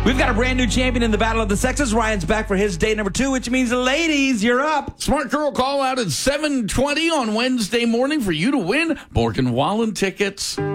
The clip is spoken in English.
We've got a brand new champion in the Battle of the Sexes. Ryan's back for his day number 2, which means, ladies, you're up. Smart Girl call out at 7:20 on Wednesday morning for you to win Bork and Wallen tickets.